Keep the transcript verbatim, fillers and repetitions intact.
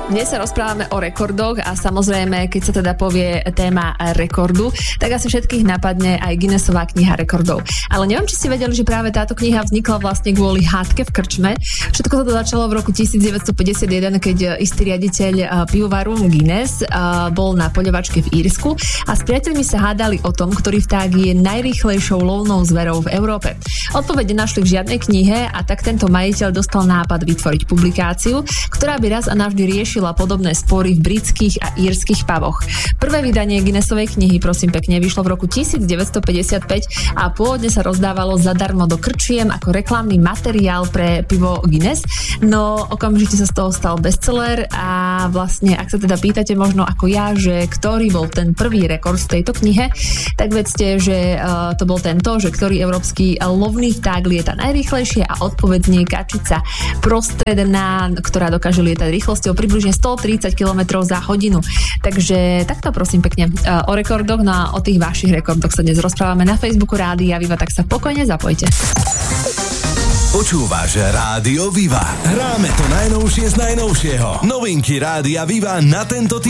Dnes sa rozprávame o rekordoch a samozrejme, keď sa teda povie téma rekordu, tak asi všetkých napadne aj Guinnessová kniha rekordov. Ale neviem, či ste vedeli, že práve táto kniha vznikla vlastne kvôli hádke v krčme. Všetko sa to začalo v roku devätnásťstopäťdesiatjeden, keď istý riaditeľ pivovaru Guinness bol na poľovačke v Írsku a s priateľmi sa hádali o tom, ktorý vták je najrýchlejšou lovnou zverou v Európe. Odpovede našli v žiadnej knihe a tak tento majiteľ dostal nápad vytvoriť publikáciu, ktorá by raz a navždy riešila podobné spory v britských a írskych puboch. Prvé vydanie Guinnessovej knihy, prosím pekne, vyšlo v roku devätnásťstopäťdesiatpäť a pôvodne sa rozdávalo zadarmo do krčiem ako reklamný materiál pre pivo Guinness, no okamžite sa z toho stal bestseller a vlastne, ak sa teda pýtate možno ako ja, že ktorý bol ten prvý rekord v tejto knihe, tak vedzte, že uh, to bol tento, že ktorý európsky lovný vták lieta najrýchlejšie a odpovedne kačica prostredná, ktorá dokáže lietať rýchlosťou približne stotridsať kilometrov za hodinu. Takže takto prosím pekne o rekordoch, no a o tých vašich rekordoch sa dnes rozprávame na Facebooku Rádia Viva, tak sa pokojne zapojte. Počúvaš Rádio Viva. Hráme to najnovšie z najnovšieho. Novinky Rádia Viva na tento